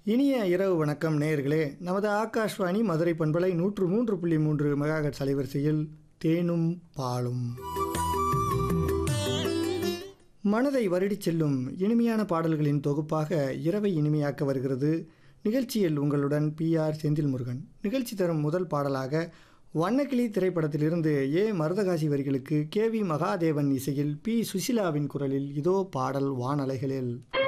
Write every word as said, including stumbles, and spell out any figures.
இனிய இரவு வணக்கம் நேயர்களே. நமது ஆகாஷ்வாணி மதுரை பண்பலை நூற்று மூன்று புள்ளி மூன்று மெகாஹெர்ட்ஸ் அலைவரிசையில் தேனும் பாலும் மனதை வருடிச் செல்லும் இனிமையான பாடல்களின் தொகுப்பாக இரவை இனிமையாக்க வருகிறது. நிகழ்ச்சியில் உங்களுடன் பி ஆர் செந்தில் முருகன். நிகழ்ச்சி தரும் முதல் பாடலாக வண்ணக்கிளி திரைப்படத்திலிருந்து ஏ மருதகாசி வரிகளுக்கு கே வி மகாதேவன் இசையில் பி சுசிலாவின் குரலில் இதோ பாடல் வானலைகளில்.